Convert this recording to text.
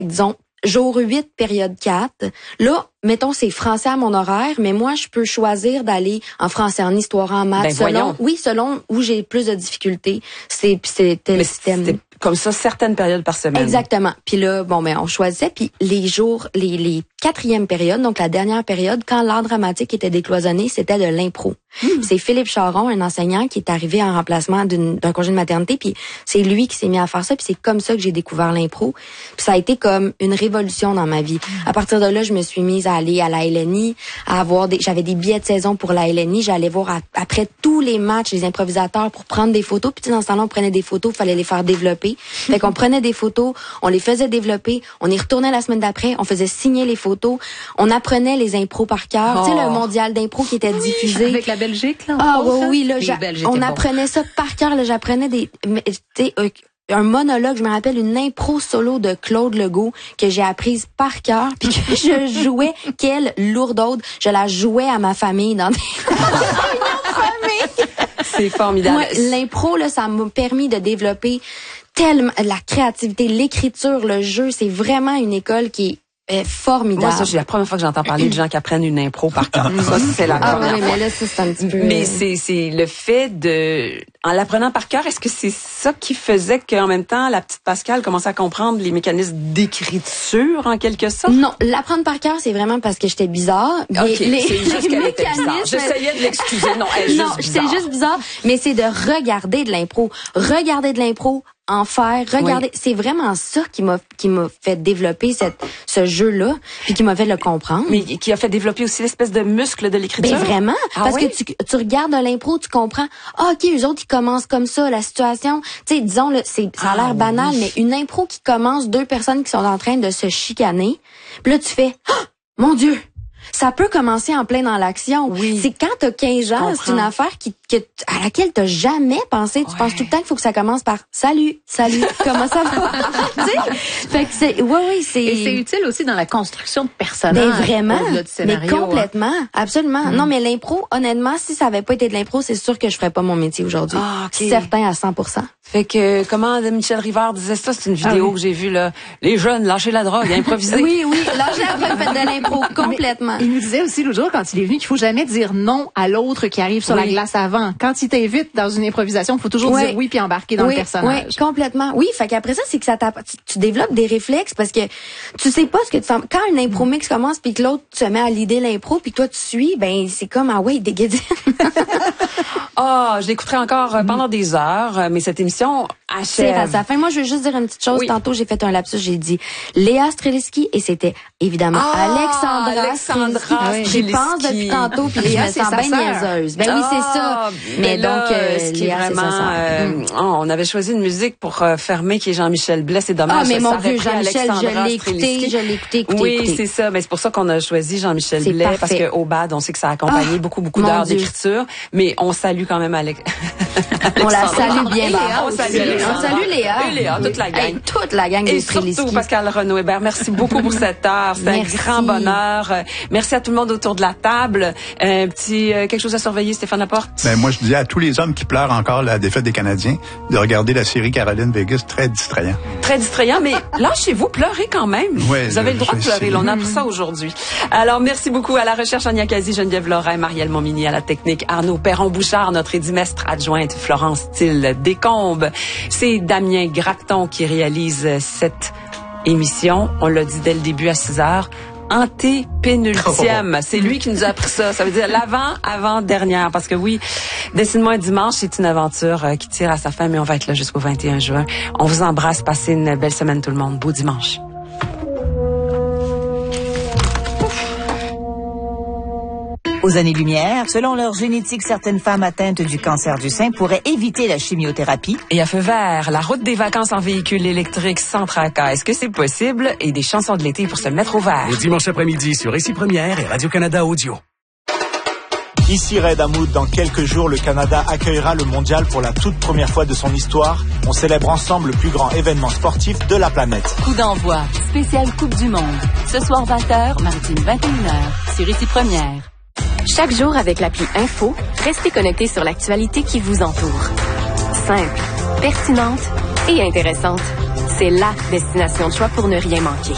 disons, jour 8, période 4. Là, mettons, c'est français à mon horaire, mais moi, je peux choisir d'aller en français, en histoire, en maths, selon où j'ai plus de difficultés. C'était le système. C'était comme ça, certaines périodes par semaine. Exactement. Puis là, on choisissait, puis les jours, les quatrièmes périodes, donc la dernière période, quand l'art dramatique était décloisonné, c'était de l'impro. C'est Philippe Charon, un enseignant, qui est arrivé en remplacement d'un congé de maternité, puis c'est lui qui s'est mis à faire ça, puis c'est comme ça que j'ai découvert l'impro. Puis ça a été comme une révolution dans ma vie. À partir de là, je me suis mise à aller à la LNI, j'avais des billets de saison pour la LNI, j'allais voir après tous les matchs les improvisateurs pour prendre des photos, puis dans ce temps-là, on prenait des photos, il fallait les faire développer. Fait qu'on prenait des photos, on les faisait développer, on y retournait la semaine d'après, on faisait signer les photos, on apprenait les impros par cœur. Tu sais, le mondial d'impro qui était diffusé. Avec la Belgique, là. Oui, là, on apprenait ça par cœur, là, j'apprenais un monologue, je me rappelle une impro solo de Claude Legault que j'ai apprise par cœur, puis que je jouais, quelle lourdaude, je la jouais à ma famille dans des C'est formidable. Moi, l'impro, là, ça m'a permis de développer tellement la créativité, l'écriture, le jeu, c'est vraiment une école qui est formidable. Moi, ça, c'est la première fois que j'entends parler de gens qui apprennent une impro par cœur. Ça, c'est la première fois. Mais là, ça, c'est un petit peu... Mais c'est le fait en l'apprenant par cœur, est-ce que c'est ça qui faisait qu'en même temps, la petite Pascale commençait à comprendre les mécanismes d'écriture, en quelque sorte? Non, l'apprendre par cœur, c'est vraiment parce que j'étais bizarre. OK, c'est juste qu'elle était bizarre. J'essayais de l'excuser. Non, elle est juste bizarre. C'est juste bizarre, mais c'est de regarder de l'impro. Regarder de l'impro, en faire, regarder. Oui. C'est vraiment ça qui m'a fait développer ce jeu-là, puis qui m'a fait le comprendre. Mais qui a fait développer aussi l'espèce de muscle de l'écriture. Ben vraiment, parce que tu regardes de l'impro, tu comprends. OK, eux autres, ils commencent comme ça, la situation. Tu sais, disons, là, ça a l'air banal, mais une impro qui commence, 2 personnes qui sont en train de se chicaner, puis là, tu fais, oh, mon Dieu! Ça peut commencer en plein dans l'action. Oui. C'est quand t'as 15 ans, c'est une affaire à laquelle t'as jamais pensé. Tu penses tout le temps qu'il faut que ça commence par salut, comment ça va? Tu sais? Fait que c'est, Et c'est utile aussi dans la construction de personnages. Mais vraiment. Mais complètement. Absolument. Non, mais l'impro, honnêtement, si ça avait pas été de l'impro, c'est sûr que je ferais pas mon métier aujourd'hui. Okay. Certain à 100%. Fait que, comment Michel Rivard disait ça, c'est une vidéo que j'ai vue, là. Les jeunes, lâchez la drogue, improvisez. Oui, lâchez la drogue, faites de l'impro, complètement. Il nous disait aussi l'autre jour, quand il est venu, qu'il faut jamais dire non à l'autre qui arrive sur la glace avant. Quand il t'invite dans une improvisation, il faut toujours dire oui puis embarquer dans le personnage. Oui, complètement. Oui, fait qu'après ça, c'est que tu développes des réflexes parce que tu sais pas ce que tu sens. Quand une impro mix commence puis que l'autre se met à l'idée l'impro puis toi tu suis, ben c'est comme déguédine. Je l'écouterai encore pendant des heures, mais cette émission achève. À sa fin. Moi, je veux juste dire une petite chose. Oui. Tantôt, j'ai fait un lapsus, j'ai dit Léa Streliski et c'était évidemment Alexandra Streliski. J'y pense depuis tantôt puis je me sens bien niaiseuse. Ben oui, c'est ça. Mais donc, Léa, vraiment, on avait choisi une musique pour fermer qui est Jean-Michel Blais. C'est dommage. Mais mon Dieu, Jean-Michel, je l'ai écouté. Oui, c'est ça. Mais c'est pour ça qu'on a choisi Jean-Michel Blais parce que au BAD, on sait que ça a accompagné beaucoup d'heures d'écriture. Mais on salue quand même on la salue bien. On salue Léa. Et Léa, toute la gang. Toute la gang des Streliski. Et surtout Pascal Renaud-Hébert. Merci beaucoup pour cette heure. C'est un grand bonheur. Merci à tout le monde autour de la table. Quelque chose à surveiller, Stéphane Laporte? Ben, moi, je disais à tous les hommes qui pleurent encore la défaite des Canadiens de regarder la série Caroline Vegas, très distrayant. Très distrayant, mais lâchez-vous, pleurez quand même. Ouais, vous avez le droit de pleurer. On a appris ça aujourd'hui. Alors, merci beaucoup à la recherche Ania Kazi, Geneviève Lorrain, Marielle Montmini, à la technique Arnaud Perron-Bouchard, notre édimestre adjointe Florence Thiel-Descombes. C'est Damien Gracton qui réalise cette émission. On l'a dit dès le début à 6h. Antépénultième. C'est lui qui nous a appris ça. Ça veut dire avant-dernière. Parce que oui, Dessine-moi un dimanche, c'est une aventure qui tire à sa fin, mais on va être là jusqu'au 21 juin. On vous embrasse. Passez une belle semaine tout le monde. Beau dimanche. Aux années-lumière, selon leur génétique, certaines femmes atteintes du cancer du sein pourraient éviter la chimiothérapie. Et à feu vert, la route des vacances en véhicule électrique sans tracas. Est-ce que c'est possible? Et des chansons de l'été pour se mettre au vert. Le dimanche après-midi sur Ici Première et Radio-Canada Audio. Ici Red Hamoud, dans quelques jours, le Canada accueillera le mondial pour la toute première fois de son histoire. On célèbre ensemble le plus grand événement sportif de la planète. Coup d'envoi, spéciale Coupe du Monde. Ce soir 20h, maritime 21h, sur Ici Première. Chaque jour avec l'appli Info, restez connectés sur l'actualité qui vous entoure. Simple, pertinente et intéressante. C'est la destination de choix pour ne rien manquer.